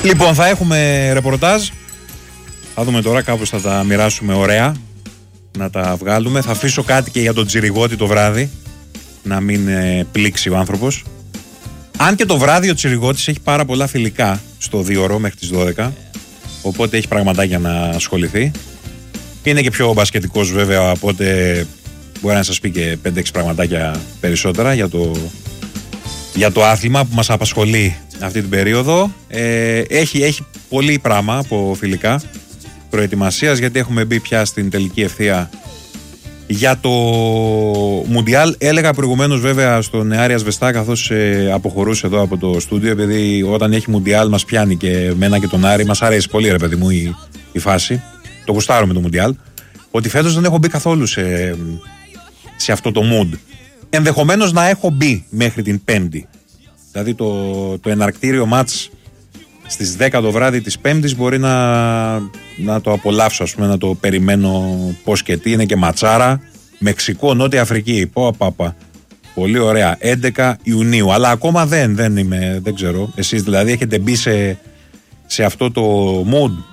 Λοιπόν, θα έχουμε ρεπορτάζ. Θα δούμε τώρα, κάπως θα τα μοιράσουμε ωραία. Να τα βγάλουμε. Θα αφήσω κάτι και για τον Τσιριγώτη το βράδυ. Να μην πλήξει ο άνθρωπος. Αν και το βράδυ ο Τσιριγώτης έχει πάρα πολλά φιλικά στο 2ωρο μέχρι τις 12. Οπότε έχει πραγματάκια να ασχοληθεί. Είναι και πιο μπασκετικός βέβαια, οπότε μπορεί να σας πει και 5-6 πραγματάκια περισσότερα για το άθλημα που μας απασχολεί αυτή την περίοδο. Έχει πολύ πράγμα από φιλικά προετοιμασίας, γιατί έχουμε μπει πια στην τελική ευθεία για το Μουντιάλ. Έλεγα προηγουμένως βέβαια στον Άρη Ασβεστά, καθώς αποχωρούσε εδώ από το στούντιο, επειδή όταν έχει Μουντιάλ μας πιάνει και εμένα και τον Άρη, μας αρέσει πολύ ρε παιδί μου η φάση, το γουστάρω με το Μουντιάλ, ότι φέτος δεν έχω μπει καθόλου σε αυτό το mood. Ενδεχομένως να έχω μπει μέχρι την Πέμπτη, δηλαδή το εναρκτήριο μάτς στις 10 το βράδυ της Πέμπτης μπορεί να το απολαύσω, ας πούμε, να το περιμένω πώς και τι. Είναι και ματσάρα, Μεξικό, Νότια Αφρική, πολύ ωραία, 11 Ιουνίου, αλλά ακόμα δεν ξέρω, εσείς δηλαδή έχετε μπει σε αυτό το mood?